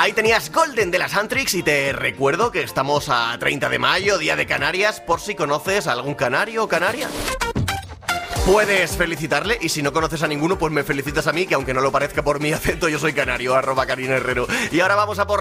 Ahí tenías Golden de las Antrix y te recuerdo que estamos a 30 de mayo, Día de Canarias, por si conoces a algún canario o canaria. Puedes felicitarle y si no conoces a ninguno, pues me felicitas a mí, que aunque no lo parezca por mi acento, yo soy canario, @Karina Herrero. Y ahora vamos a por